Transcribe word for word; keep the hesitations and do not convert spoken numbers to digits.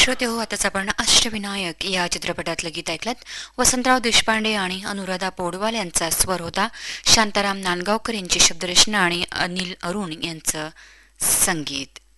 श्रोते हो, आताच आपण अष्टविनायक या चित्रपटातलं गीत ऐकलत. वसंतराव देशपांडे आणि अनुराधा पौडवाल यांचा स्वर होता. शांताराम नांदगावकर यांची शब्दरचना आणि अनिल अरुण यांचं संगीत.